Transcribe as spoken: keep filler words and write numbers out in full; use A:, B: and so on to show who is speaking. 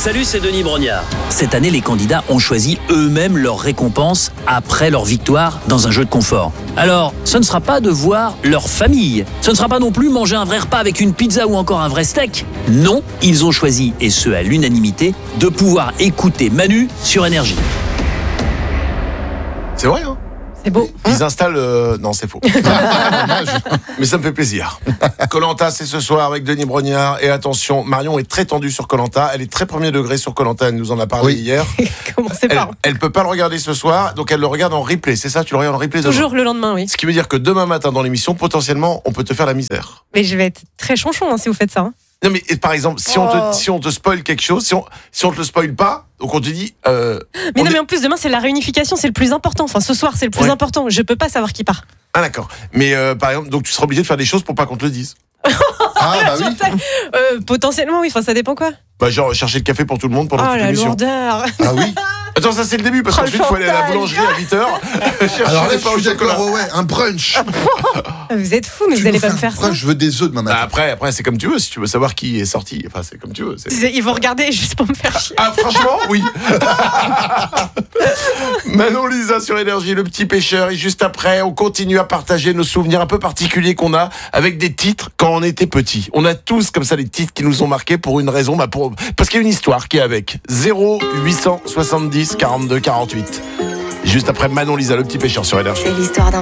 A: Salut, c'est Denis Brognard.
B: Cette année, les candidats ont choisi eux-mêmes leur récompense après leur victoire dans un jeu de confort. Alors, ce ne sera pas de voir leur famille. Ce ne sera pas non plus manger un vrai repas avec une pizza ou encore un vrai steak. Non, ils ont choisi, et ce à l'unanimité, de pouvoir écouter Manu sur Énergie.
C: C'est vrai, hein?
D: C'est beau.
C: Ils installent... euh, Non, c'est faux. Mais ça me fait plaisir. Koh-Lanta, c'est ce soir avec Denis Brognard. Et attention, Marion est très tendue sur Koh-Lanta. Elle est très premier degré sur Koh-Lanta. Elle nous en a parlé
E: Oui.
C: hier.
D: Commencez
C: Elle,
D: pas.
C: elle peut pas le regarder ce soir, donc elle le regarde en replay. C'est ça, tu le regardes en replay demain.
D: Toujours le lendemain, oui.
C: Ce qui veut dire que demain matin dans l'émission, potentiellement, on peut te faire la misère.
D: Mais je vais être très chonchon hein, si vous faites ça. hein.
C: Non mais et par exemple, si on
D: Oh.
C: te si on te spoil quelque chose, si on si on te le spoil pas, donc on te dit. Euh,
D: Mais
C: on
D: non,
C: est-
D: mais en plus, demain, c'est la réunification, c'est le plus important. Enfin, ce soir, c'est le plus
C: Ouais.
D: important. Je peux pas savoir qui part.
C: Ah d'accord. Mais euh, par exemple, donc tu seras obligé de faire des choses pour pas qu'on te le dise.
E: Ah bah oui.
D: Euh, potentiellement, oui. Enfin, ça dépend quoi.
C: Bah genre chercher le café pour tout le monde pendant
D: Oh
C: toute
D: la
C: l'émission.
D: lourdeur.
E: Ah oui.
C: Attends, ça c'est le début parce
D: Oh,
C: qu'ensuite
D: le
C: il faut aller à la
D: chantage.
C: boulangerie à huit heures. chercher
E: Alors là,
C: les
E: je
C: pains au
E: suis
C: chocolat.
E: d'accord, ouais, ouais, un brunch.
D: Vous êtes fous, mais
E: Tu
D: vous allez
E: nous
D: pas
E: fais
D: me
E: un
D: faire ça.
E: brunch, je veux des œufs demain
C: Bah,
E: matin.
C: après, après c'est comme tu veux. Si tu veux savoir qui est sorti, enfin c'est comme tu veux. c'est-
D: Ils vont regarder juste pour me faire chier.
C: Ah franchement, oui. Manon Lisa sur Énergie, le petit pêcheur. Et juste après, on continue à partager nos souvenirs un peu particuliers qu'on a avec des titres quand on était petit. On a tous comme ça des titres qui nous ont marqués pour une raison, bah pour parce qu'il y a une histoire qui est avec. zéro huit cent soixante-dix quarante-deux quarante-huit. Juste après Manon Lisa, le petit pêcheur sur Énergie.
F: C'est l'histoire d'un